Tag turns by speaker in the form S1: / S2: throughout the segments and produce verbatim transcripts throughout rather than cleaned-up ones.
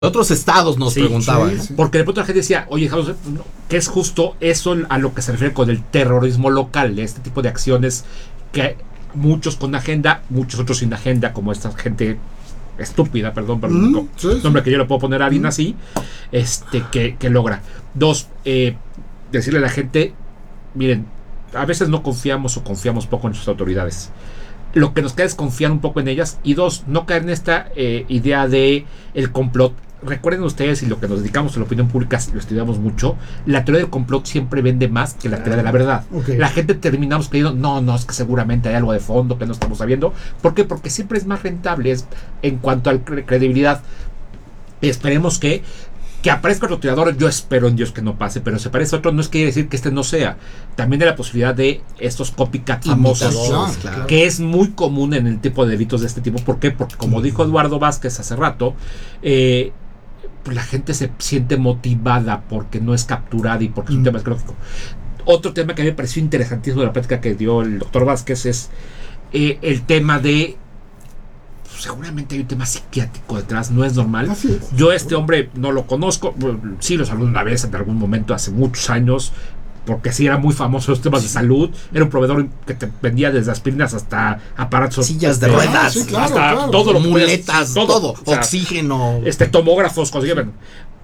S1: otros estados nos
S2: sí,
S1: preguntaban.
S2: sí,
S1: ¿no?
S2: sí. Porque de pronto la gente decía, oye, ¿qué es justo eso a lo que se refiere con el terrorismo local? Este tipo de acciones que muchos con agenda, muchos otros sin agenda, como esta gente estúpida, perdón, perdón,
S3: Mm, sí, sí.
S2: nombre que yo le puedo poner a alguien
S3: Mm.
S2: así, este, que, que logra. Dos, eh, decirle a la gente, miren, a veces no confiamos o confiamos poco en sus autoridades. Lo que nos queda es confiar un poco en ellas. Y dos, no caer en esta eh, idea de el complot. Recuerden ustedes, y lo que nos dedicamos a la opinión pública lo estudiamos mucho, la teoría del complot siempre vende más que la teoría de la verdad.
S3: Okay.
S2: La gente terminamos creyendo, no, no, es que seguramente hay algo de fondo que no estamos sabiendo. ¿Por qué? Porque siempre es más rentable es, en cuanto a cre- credibilidad. Esperemos que que aparezca otro tirador, yo espero en Dios que no pase, pero si aparece otro no es que quiere decir que este no sea. También hay la posibilidad de estos copycat famosos,
S3: Claro,
S1: claro.
S2: que es muy común en el tipo de delitos de este tipo. ¿Por qué? Porque como dijo Eduardo Vázquez hace rato, eh, pues la gente se siente motivada porque no es capturada y porque es un
S3: Mm.
S2: tema psicológico. Otro tema que a mí me pareció interesantísimo de la plática que dio el doctor Vázquez es eh, el tema de seguramente hay un tema psiquiátrico detrás, no es normal.
S3: Así es.
S2: Yo este hombre no lo conozco, sí lo saludé una vez en algún momento hace muchos años, porque sí era muy famoso los temas de salud, era un proveedor que te vendía desde aspirinas hasta aparatos,
S1: Sillas de
S2: eh,
S1: ruedas,
S3: sí, claro,
S2: hasta
S3: claro.
S2: todo lo que
S1: muletas,
S2: puedas-
S1: todo,
S2: o sea,
S1: oxígeno.
S2: este tomógrafos, conseguían.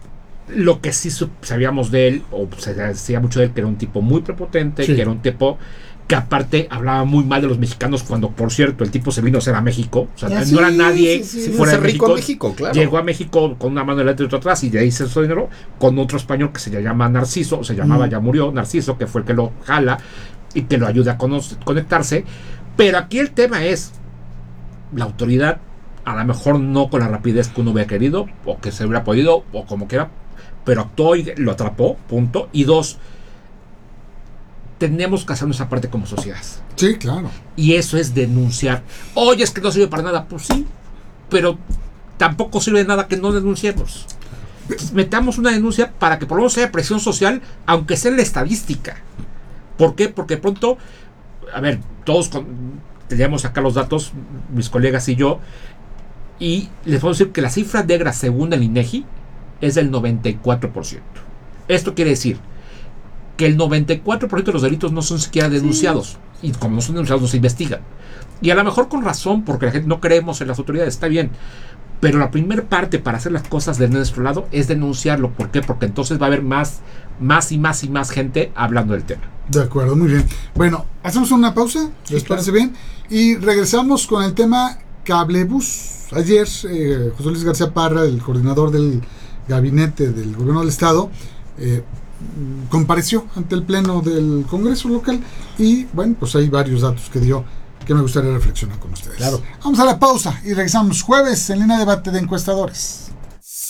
S2: Lo que sí sup- sabíamos de él, o se decía mucho de él, que era un tipo muy prepotente,
S3: Sí.
S2: que era un tipo que aparte hablaba muy mal de los mexicanos, cuando por cierto el tipo se vino a hacer a México, o sea,
S3: Ah,
S2: no
S3: sí,
S2: era nadie
S3: sí, sí.
S2: fuera de
S1: Ser rico
S2: México,
S1: a México, claro.
S2: llegó a México con una mano delante y otra atrás y de ahí se hizo dinero con otro español que se llama Narciso, o se llamaba,
S3: Mm.
S2: ya murió, Narciso, que fue el que lo jala y que lo ayuda a cono- conectarse. Pero aquí el tema es la autoridad, a lo mejor no con la rapidez que uno hubiera querido o que se hubiera podido o como quiera, pero actuó y lo atrapó, punto. Y dos, tenemos que hacer nuestra parte como sociedad.
S3: Sí, claro.
S2: Y eso es denunciar. Oye, es que no sirve para nada. Pues sí, pero tampoco sirve de nada que no denunciemos. Entonces, metamos una denuncia para que por lo menos haya presión social, aunque sea en la estadística. ¿Por qué? Porque de pronto, a ver, todos con, teníamos acá los datos, mis colegas y yo, y les puedo decir que la cifra negra según el INEGI es del noventa y cuatro por ciento. Esto quiere decir que el noventa y cuatro por ciento de los delitos no son siquiera denunciados. Y como no son denunciados, no se investigan. Y a lo mejor con razón, porque la gente no creemos en las autoridades, está bien. Pero la primera parte para hacer las cosas de nuestro lado es denunciarlo. ¿Por qué? Porque entonces va a haber más, más y más y más gente hablando del tema.
S3: De acuerdo, muy bien. Bueno, hacemos una pausa, ¿les
S2: Sí,
S3: parece bien? Y regresamos con el tema Cablebus. Ayer, eh, José Luis García Parra, el coordinador del gabinete del gobierno del estado, eh, compareció ante el pleno del Congreso local y, bueno, pues hay varios datos que dio que me gustaría reflexionar con ustedes.
S1: Claro.
S3: Vamos a la pausa y regresamos jueves en Línea Debate de Encuestadores.